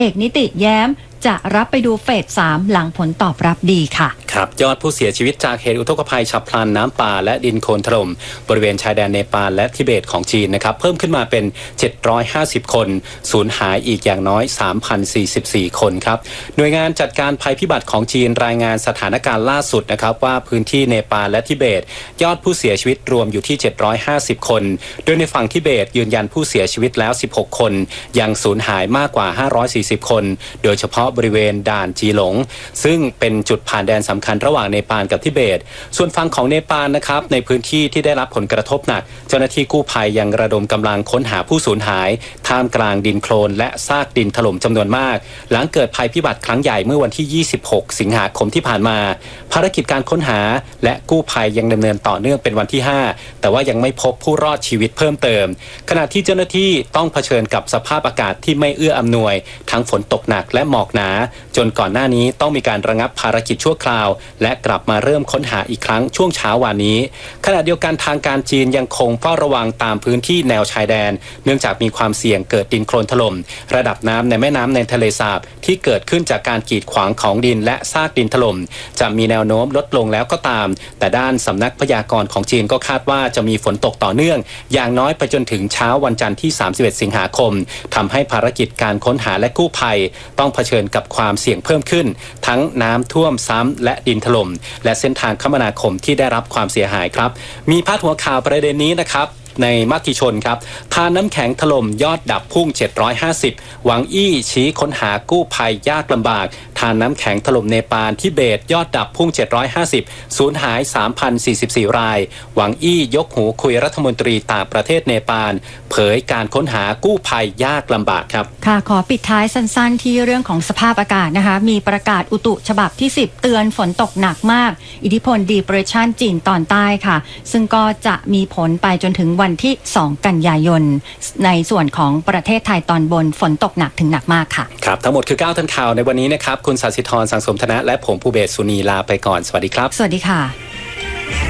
เอกนิติแย้มจะรับไปดูเฟส 3 หลังผลตอบรับดีค่ะครับยอดผู้เสียชีวิตจากเหตุอุทกภัยฉับพลันน้ำป่าและดินโคลนถล่มบริเวณชายแดนเนปาลและทิเบตของจีนนะครับเพิ่มขึ้นมาเป็น750คนสูญหายอีกอย่างน้อย 3,044 คนครับหน่วยงานจัดการภัยพิบัติของจีนรายงานสถานการณ์ล่าสุดนะครับว่าพื้นที่เนปาลและทิเบตยอดผู้เสียชีวิตรวมอยู่ที่750คนโดยในฝั่งทิเบตยืนยันผู้เสียชีวิตแล้ว16คนยังสูญหายมากกว่า540คนโดยเฉพาะบริเวณด่านจีหลงซึ่งเป็นจุดผ่านแดนสำคัญระหว่างเนปาลกับทิเบตส่วนฝั่งของเนปาลนะครับในพื้นที่ที่ได้รับผลกระทบหนักเจ้าหน้าที่กู้ภัยยังระดมกำลังค้นหาผู้สูญหายท่ามกลางดินโคลนและซากดินถล่มจำนวนมากหลังเกิดภัยพิบัติครั้งใหญ่เมื่อวันที่26สิงหาคมที่ผ่านมาภารกิจการค้นหาและกู้ภัยยังดำเนินต่อเนื่องเป็นวันที่5แต่ว่ายังไม่พบผู้รอดชีวิตเพิ่มเติมขณะที่เจ้าหน้าที่ต้องเผชิญกับสภาพอากาศที่ไม่เอื้ออำนวยทั้งฝนตกหนักและหมอกหนาจนก่อนหน้านี้ต้องมีการระงับภารกิจชั่วคราวและกลับมาเริ่มค้นหาอีกครั้งช่วงเช้าวันนี้ขณะเดียวกันทางการจีนยังคงเฝ้าระวังตามพื้นที่แนวชายแดนเนื่องจากมีความเสี่ยงเกิดดินโคลนถล่มระดับน้ำในแม่น้ำในทะเลสาบที่เกิดขึ้นจากการกีดขวางของดินและซากดินถล่มจะมีแนวโน้มลดลงแล้วก็ตามแต่ด้านสำนักพยากรณ์ของจีนก็คาดว่าจะมีฝนตกต่อเนื่องอย่างน้อยไปจนถึงเช้าวันจันทร์ที่31สิงหาคมทำให้ภารกิจการค้นหาและกู้ภัยต้องเผชิญกับความเสี่ยงเพิ่มขึ้นทั้งน้ำท่วมซ้ำและดินถล่มและเส้นทางคมนาคมที่ได้รับความเสียหายครับมีพาดหัวข่าวประเด็นนี้นะครับในมติชนครับทานน้ำแข็งถล่มยอดดับพุ่ง750หวังอี้ชี้ค้นหากู้ภัยยากลำบากทานน้ำแข็งถล่มเนปาลทิเบตยอดดับพุ่ง750สูญหาย 3,044 รายหวังอี้ยกหูคุยรัฐมนตรีต่างประเทศเนปาลเผยการค้นหากู้ภัยยากลำบากครับค่ะขอปิดท้ายสั้นๆที่เรื่องของสภาพอากาศนะคะมีประกาศอุตุฉบับที่10เตือนฝนตกหนักมากอิทธิพล Depression จีนตอนใต้ค่ะซึ่งก็จะมีผลไปจนถึงวันที่2กันยายนในส่วนของประเทศไทยตอนบนฝนตกหนักถึงหนักมากค่ะครับทั้งหมดคือ9ทันข่าวในวันนี้นะครับคุณศศิธร สังสมธนะและผมภูเบศ สุนีลาไปก่อนสวัสดีครับสวัสดีค่ะ